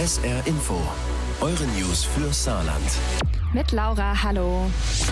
SR Info. Eure News für Saarland. Mit Laura, hallo.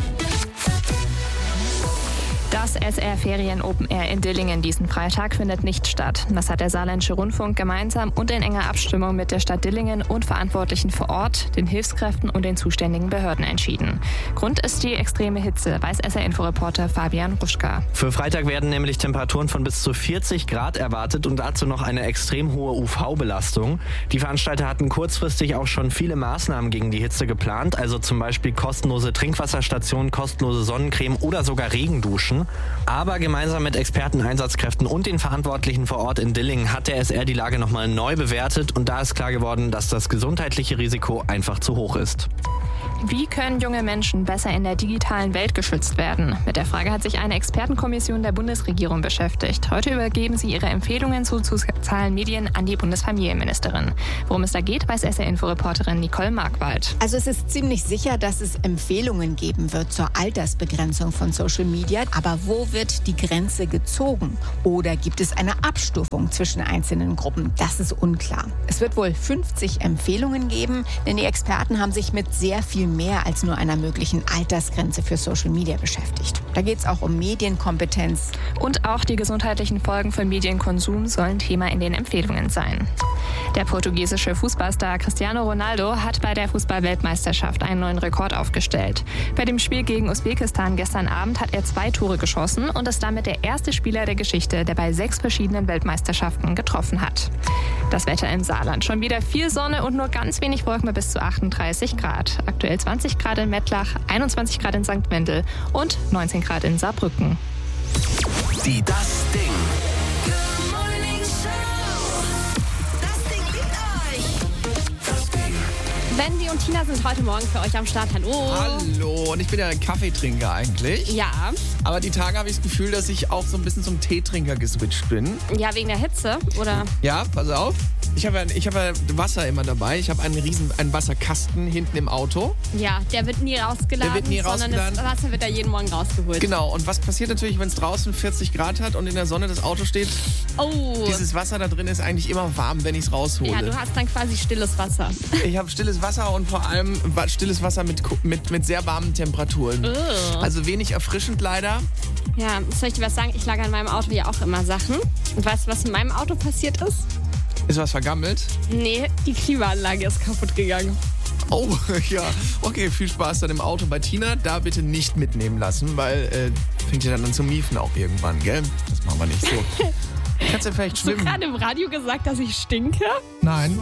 Das SR-Ferien Open Air in Dillingen diesen Freitag findet nicht statt. Das hat der Saarländische Rundfunk gemeinsam und in enger Abstimmung mit der Stadt Dillingen und Verantwortlichen vor Ort, den Hilfskräften und den zuständigen Behörden entschieden. Grund ist die extreme Hitze, weiß SR-Info-Reporter Fabian Ruschka. Für Freitag werden nämlich Temperaturen von bis zu 40 Grad erwartet und dazu noch eine extrem hohe UV-Belastung. Die Veranstalter hatten kurzfristig auch schon viele Maßnahmen gegen die Hitze geplant, also zum Beispiel kostenlose Trinkwasserstationen, kostenlose Sonnencreme oder sogar Regenduschen. Aber gemeinsam mit Experten, Einsatzkräften und den Verantwortlichen vor Ort in Dillingen hat der SR die Lage nochmal neu bewertet und da ist klar geworden, dass das gesundheitliche Risiko einfach zu hoch ist. Wie können junge Menschen besser in der digitalen Welt geschützt werden? Mit der Frage hat sich eine Expertenkommission der Bundesregierung beschäftigt. Heute übergeben sie ihre Empfehlungen zu sozialen Medien an die Bundesfamilienministerin. Worum es da geht, weiß SR-Info-Reporterin Nicole Markwald. Also es ist ziemlich sicher, dass es Empfehlungen geben wird zur Altersbegrenzung von Social Media. Aber wo wird die Grenze gezogen? Oder gibt es eine Abstufung zwischen einzelnen Gruppen? Das ist unklar. Es wird wohl 50 Empfehlungen geben, denn die Experten haben sich mit sehr viel mehr als nur einer möglichen Altersgrenze für Social Media beschäftigt. Da geht es auch um Medienkompetenz. Und auch die gesundheitlichen Folgen von Medienkonsum sollen Thema in den Empfehlungen sein. Der portugiesische Fußballstar Cristiano Ronaldo hat bei der Fußball-Weltmeisterschaft einen neuen Rekord aufgestellt. Bei dem Spiel gegen Usbekistan gestern Abend hat er 2 Tore geschossen und ist damit der erste Spieler der Geschichte, der bei 6 verschiedenen Weltmeisterschaften getroffen hat. Das Wetter im Saarland. Schon wieder viel Sonne und nur ganz wenig Wolken bei bis zu 38 Grad. Aktuell 20 Grad in Mettlach, 21 Grad in St. Wendel und 19 Grad in Saarbrücken. Die Das Ding. Wendy und Tina sind heute Morgen für euch am Start. Hallo. Hallo, und ich bin ja ein Kaffeetrinker eigentlich. Ja. Aber die Tage habe ich das Gefühl, dass ich auch so ein bisschen zum Teetrinker geswitcht bin. Ja, wegen der Hitze, oder? Ja, pass auf. Ich habe ja Wasser immer dabei. Ich habe einen Wasserkasten hinten im Auto. Ja, der wird nie rausgeladen, sondern das Wasser wird da jeden Morgen rausgeholt. Genau, und was passiert natürlich, wenn es draußen 40 Grad hat und in der Sonne das Auto steht? Oh. Dieses Wasser da drin ist eigentlich immer warm, wenn ich es raushole. Ja, du hast dann quasi stilles Wasser. Ich habe stilles Wasser und vor allem stilles Wasser mit sehr warmen Temperaturen. Also wenig erfrischend leider. Ja, soll ich dir was sagen? Ich lagere in meinem Auto ja auch immer Sachen. Und weißt du, was in meinem Auto passiert ist? Ist was vergammelt? Nee, die Klimaanlage ist kaputt gegangen. Oh, ja. Okay, viel Spaß dann im Auto bei Tina. Da bitte nicht mitnehmen lassen, weil fängt ja dann an zu miefen auch irgendwann, gell? Das machen wir nicht so. Kannst du vielleicht schwimmen? Hast du gerade im Radio gesagt, dass ich stinke? Nein.